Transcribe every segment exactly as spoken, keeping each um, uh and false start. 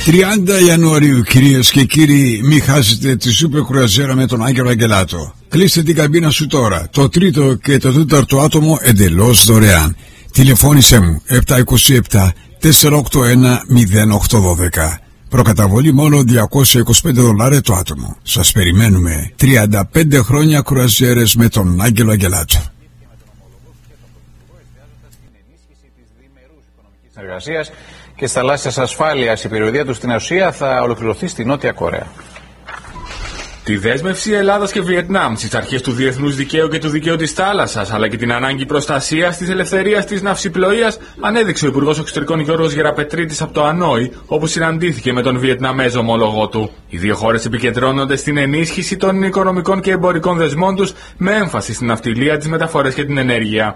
τριάντα Ιανουαρίου, κυρίες και κύριοι, μη χάσετε τη σούπερ κρουαζιέρα με τον Άγγελο Αγγελάτο. Κλείστε την καμπίνα σου τώρα. Το τρίτο και το τέταρτο άτομο εντελώς δωρεάν. Τηλεφώνησέ μου επτά είκοσι επτά τετρακόσια ογδόντα ένα μηδέν οκτώ δώδεκα. Προκαταβολή μόνο διακόσια είκοσι πέντε δολάρια το άτομο. Σας περιμένουμε. τριάντα πέντε χρόνια κρουαζιέρες με τον Άγγελο Αγγελάτο. Εργασίας και της θαλάσσιας ασφάλειας. Η περιοδία του στην Ασία θα ολοκληρωθεί στη Νότια Κορέα. Τη δέσμευση Ελλάδας και Βιετνάμ στις αρχές του διεθνούς δικαίου και του δικαίου της θάλασσας, αλλά και την ανάγκη προστασίας της ελευθερίας της ναυσιπλοείας, ανέδειξε ο Υπουργός Εξωτερικών Γιώργος Γεραπετρίτης από το Ανόη, όπου συναντήθηκε με τον Βιετναμέζο ομόλογό του. Οι δύο χώρες επικεντρώνονται στην ενίσχυση των οικονομικών και εμπορικών δεσμών τους, με έμφαση στην ναυτιλία, τις μεταφορές και την ενέργεια.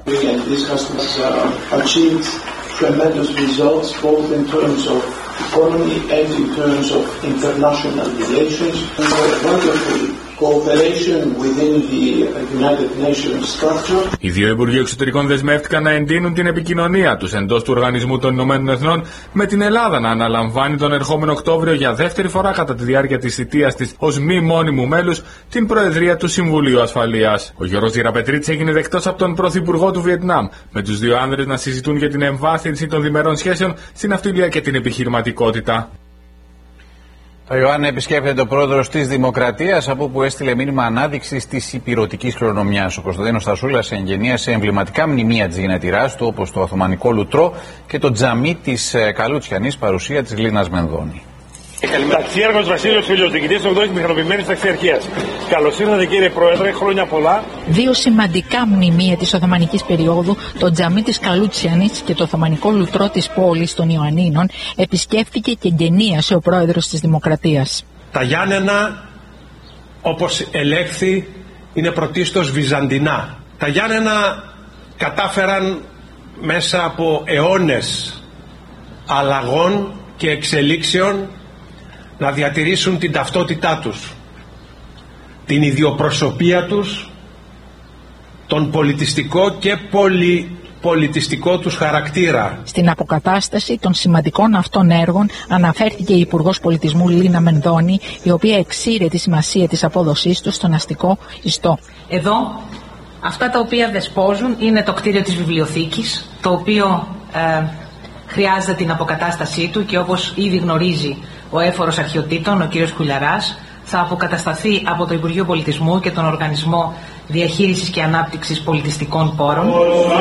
Tremendous results, both in terms of economy and in terms of international relations. Wonderful cooperation within the United Nations structure. Οι δύο Υπουργοί Εξωτερικών δεσμεύτηκαν να εντείνουν την επικοινωνία τους εντός του Οργανισμού των Ηνωμένων Εθνών, με την Ελλάδα να αναλαμβάνει τον ερχόμενο Οκτώβριο για δεύτερη φορά κατά τη διάρκεια της θητείας της ως μη μόνιμου μέλους την Προεδρία του Συμβουλίου Ασφαλείας. Ο Γιώργος Γεραπετρίτης έγινε δεκτός από τον Πρωθυπουργό του Βιετνάμ, με τους δύο άνδρες να συζητούν για την εμβάθυνση των διμερών σχέσεων στην ναυτιλία και την επιχειρηματικότητα. Το Ιωάννη επισκέπτεται ο πρόεδρος της Δημοκρατίας, από όπου έστειλε μήνυμα ανάδειξης της υπηρωτικής κληρονομιάς. Ο Κωνσταντίνος Στασούλας εγγενίασε εμβληματικά μνημεία της γενετηράς του, όπως το Οθωμανικό Λουτρό και το τζαμί της Καλούτσιανης, παρουσία της Λίνας Μενδώνη. Ταξιέργος Βασίλειος Φίλιος, διοικητής της ογδόης Μηχανοποιημένης Ταξιαρχίας. Καλώς ήρθατε, κύριε Πρόεδρε, χρόνια πολλά. Δύο σημαντικά μνημεία της Οθωμανικής περίοδου, το τζαμί της Καλούτσιανης και το Οθωμανικό Λουτρό της πόλης των Ιωαννίνων, επισκέφθηκε και εγγενίασε ο πρόεδρος της Δημοκρατίας. Τα Γιάννενα, όπως ελέγχθη, είναι πρωτίστως βυζαντινά. Τα Γιάννενα κατάφεραν μέσα από αιώνες αλλαγών και εξελίξεων να διατηρήσουν την ταυτότητά τους, την ιδιοπροσωπία τους, τον πολιτιστικό και πολυπολιτιστικό τους χαρακτήρα. Στην αποκατάσταση των σημαντικών αυτών έργων αναφέρθηκε η Υπουργός Πολιτισμού Λίνα Μενδώνη, η οποία εξήρε τη σημασία της απόδοσής τους στον αστικό ιστό. Εδώ αυτά τα οποία δεσπόζουν είναι το κτίριο της βιβλιοθήκης, το οποίο ε, χρειάζεται την αποκατάστασή του και όπως ήδη γνωρίζει ο έφορος αρχαιοτήτων, ο κ. Χουλιαράς, θα αποκατασταθεί από το Υπουργείο Πολιτισμού και τον Οργανισμό Διαχείρισης και Ανάπτυξης Πολιτιστικών Πόρων.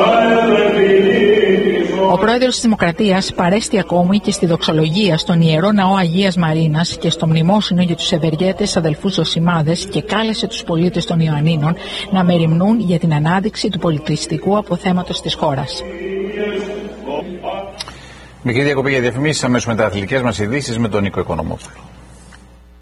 Ο πρόεδρος της Δημοκρατίας παρέστη ακόμη και στη δοξολογία στον Ιερό Ναό Αγίας Μαρίνας και στο μνημόσυνο για τους ευεργέτες αδελφούς Ζωσιμάδες και κάλεσε τους πολίτες των Ιωαννίνων να μεριμνούν για την ανάδειξη του πολιτιστικού αποθέματος της χώρας. Μικρή διακοπή για διαφημίσεις, αμέσως μετά αθλητικές μας ειδήσεις με τον Νίκο Οικονομόπουλο.